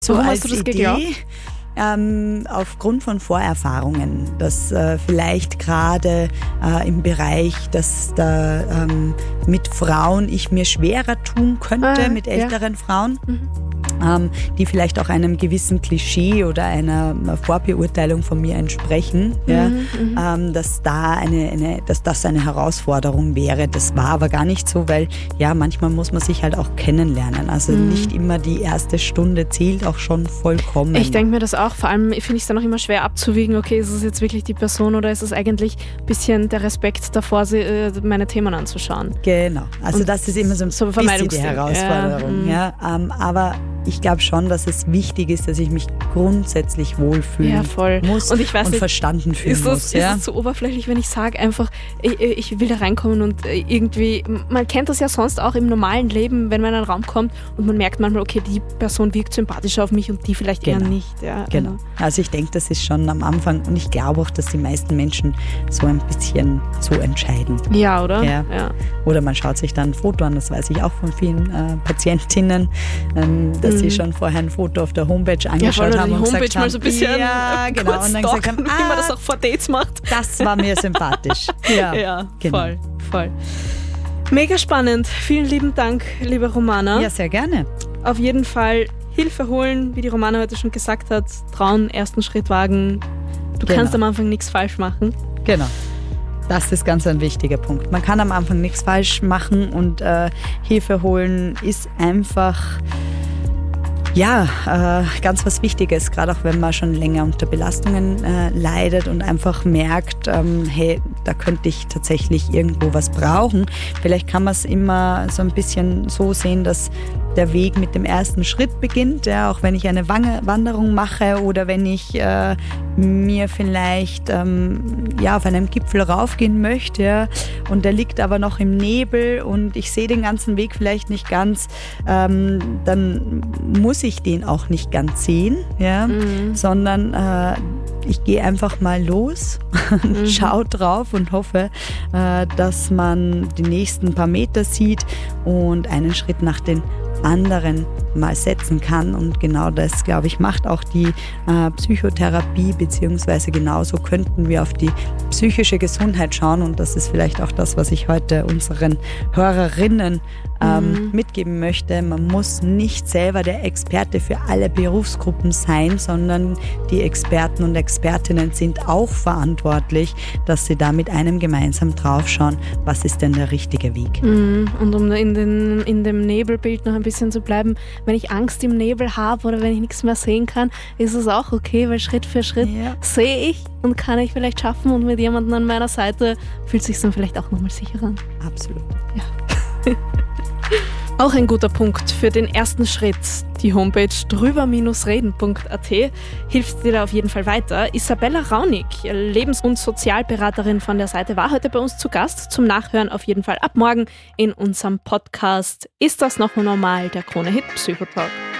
So Warum als hast du das Idee, geglaubt? Aufgrund von Vorerfahrungen, dass vielleicht gerade im Bereich, dass da mit Frauen ich mir schwerer tun könnte, mit älteren Frauen, die vielleicht auch einem gewissen Klischee oder einer Vorbeurteilung von mir entsprechen, dass das eine Herausforderung wäre. Das war aber gar nicht so, weil manchmal muss man sich halt auch kennenlernen. Also nicht immer die erste Stunde zählt auch schon vollkommen. Ich denke mir das auch. Vor allem finde ich es dann auch immer schwer abzuwiegen, okay, ist es jetzt wirklich die Person oder ist es eigentlich ein bisschen der Respekt davor, meine Themen anzuschauen. Genau. Also und das ist immer so ein bisschen die Herausforderung. Aber ich glaube schon, dass es wichtig ist, dass ich mich grundsätzlich wohlfühlen muss und verstanden fühlen muss. Ist es zu oberflächlich, wenn ich sage einfach, ich will da reinkommen und irgendwie, man kennt das ja sonst auch im normalen Leben, wenn man in einen Raum kommt und man merkt manchmal, okay, die Person wirkt sympathischer auf mich und die vielleicht eher nicht. Ja, genau. Also ich denke, das ist schon am Anfang und ich glaube auch, dass die meisten Menschen so ein bisschen so entscheiden. Ja, oder? Ja. Oder man schaut sich dann ein Foto an, das weiß ich auch von vielen Patientinnen, dass sie schon vorher ein Foto auf der Homepage angeschaut haben und gesagt haben, mal so ein bisschen genau, und dann gesagt haben, wie man das auch vor Dates macht. Das war mir sympathisch. Ja, genau. Voll. Mega spannend. Vielen lieben Dank, liebe Romana. Ja, sehr gerne. Auf jeden Fall Hilfe holen, wie die Romana heute schon gesagt hat, trauen, ersten Schritt wagen. Du kannst am Anfang nichts falsch machen. Genau. Das ist ganz ein wichtiger Punkt. Man kann am Anfang nichts falsch machen und Hilfe holen ist einfach ganz was Wichtiges, gerade auch wenn man schon länger unter Belastungen leidet und einfach merkt, hey, da könnte ich tatsächlich irgendwo was brauchen. Vielleicht kann man es immer so ein bisschen so sehen, dass der Weg mit dem ersten Schritt beginnt, auch wenn ich eine Wanderung mache oder wenn ich mir vielleicht auf einem Gipfel raufgehen möchte und der liegt aber noch im Nebel und ich sehe den ganzen Weg vielleicht nicht ganz, dann muss ich den auch nicht ganz sehen, sondern ich gehe einfach mal los, schaue drauf und hoffe, dass man die nächsten paar Meter sieht und einen Schritt nach den anderen mal setzen kann. Und genau das, glaube ich, macht auch die Psychotherapie, beziehungsweise genauso könnten wir auf die psychische Gesundheit schauen. Und das ist vielleicht auch das, was ich heute unseren Hörerinnen mitgeben möchte. Man muss nicht selber der Experte für alle Berufsgruppen sein, sondern die Experten und Expertinnen sind auch verantwortlich, dass sie da mit einem gemeinsam draufschauen, was ist denn der richtige Weg. Und um in dem Nebelbild noch ein bisschen zu bleiben, wenn ich Angst im Nebel habe oder wenn ich nichts mehr sehen kann, ist es auch okay, weil Schritt für Schritt sehe ich und kann ich vielleicht schaffen und mit jemandem an meiner Seite fühlt es sich dann vielleicht auch nochmal sicherer an. Absolut. Ja. Auch ein guter Punkt für den ersten Schritt. Die Homepage drüber-reden.at hilft dir da auf jeden Fall weiter. Isabella Raunig, Lebens- und Sozialberaterin von der Seite, war heute bei uns zu Gast. Zum Nachhören auf jeden Fall ab morgen in unserem Podcast Ist das noch normal? Der Krone-Hit Psychotalk.